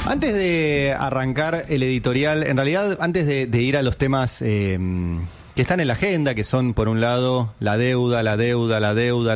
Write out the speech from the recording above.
Antes de arrancar el editorial, en realidad, antes de ir a los temas que están en la agenda, que son, por un lado, la deuda,